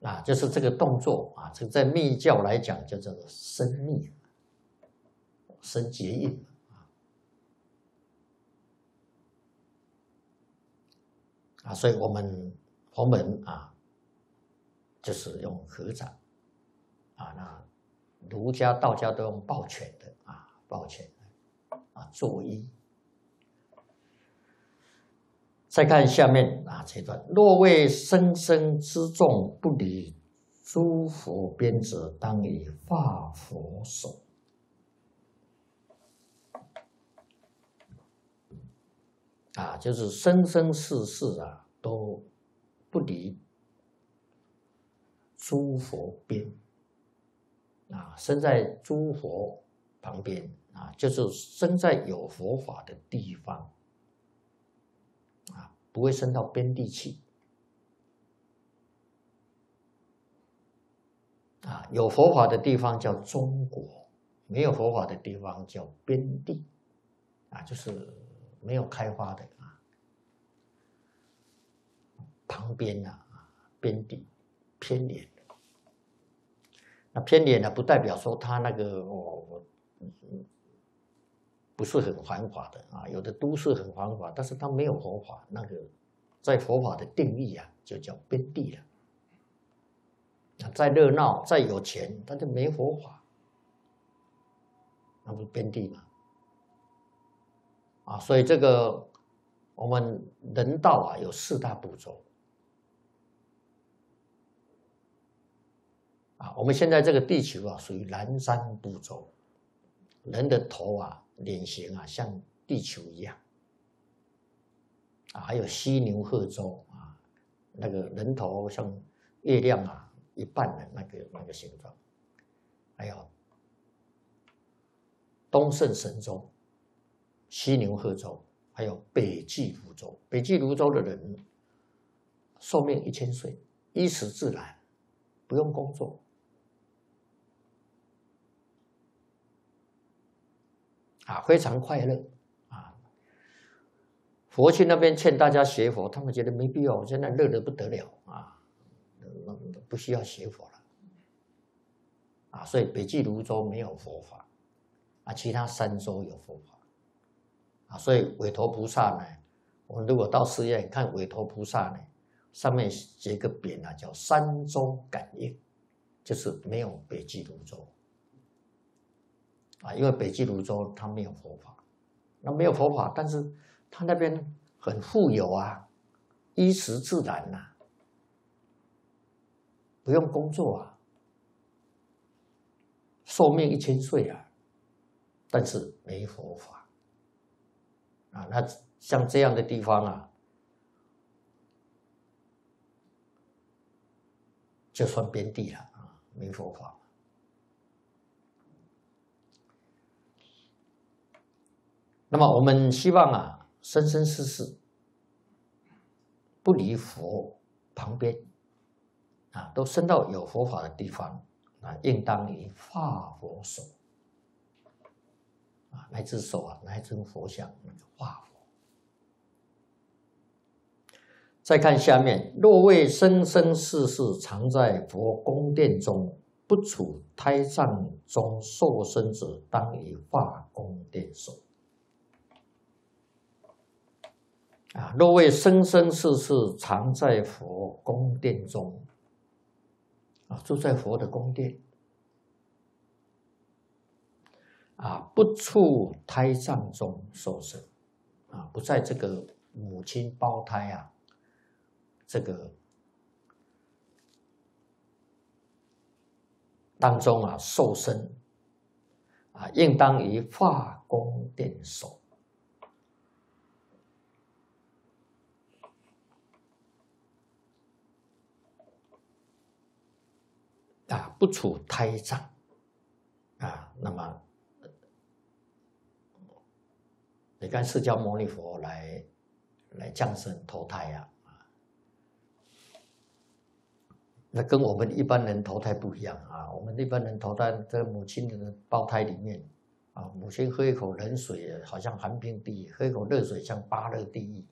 啊，就是这个动作啊，这个在密教来讲就叫做生密，生结印啊，所以我们佛门啊，就是用合掌啊，那儒家、道家都用抱拳的啊，抱拳啊，作揖。再看下面啊这段，若为生生之众不离诸佛边者，当以化佛手。啊，就是生生世世啊，都不离诸佛边啊，生在诸佛旁边啊，就是生在有佛法的地方啊，不会生到边地去啊。有佛法的地方叫中国，没有佛法的地方叫边地啊，就是没有开发的啊，旁边啊，边地偏远的。那偏远呢，不代表说它那个不是很繁华的啊，有的都市很繁华，但是它没有佛法，那个在佛法的定义啊，就叫边地了。再热闹、再有钱，但是没佛法，那不是边地吗？啊，所以这个我们人道啊有4大步骤啊。我们现在这个地球啊属于南山部洲，人的头啊、脸型啊像地球一样啊，还有犀牛贺州啊，那个人头像月亮啊一半的那个形状，还有东胜神州、犀牛贺州，还有北俱泸州。北俱泸州的人寿命1000岁，衣食自然，不用工作啊，非常快乐啊。佛去那边劝大家学佛，他们觉得没必要，现在热得不得了啊，不需要学佛了啊。所以北俱泸州没有佛法啊，其他3州有佛法啊。所以韦陀菩萨呢，我们如果到寺院看韦陀菩萨呢，上面写个匾啊，叫3州感应，就是没有北俱泸州啊，因为北俱泸州它没有佛法，那没有佛法，但是它那边很富有啊，衣食自然啊，不用工作啊，寿命1000岁啊，但是没佛法啊。那像这样的地方啊，就算边地了啊，没佛法。那么我们希望啊，生生世世不离佛旁边啊，都生到有佛法的地方啊，应当以化佛手啊，那只手啊，那一尊佛像，那个化佛。再看下面，若为生生世世常在佛宫殿中，不处胎藏中受生者，当以化宫殿手。啊，若为生生世世常在佛宫殿中，啊，住在佛的宫殿，啊，不处胎藏中受生，啊，不在这个母亲胞胎啊，这个当中啊受生，啊，应当于化宫殿手。啊，不处胎藏啊，那么你看释迦牟尼佛来降生投胎啊，那跟我们一般人投胎不一样啊。我们一般人投胎在母亲的胞胎里面啊，母亲喝一口冷水好像寒冰地狱，喝一口热水像8热地狱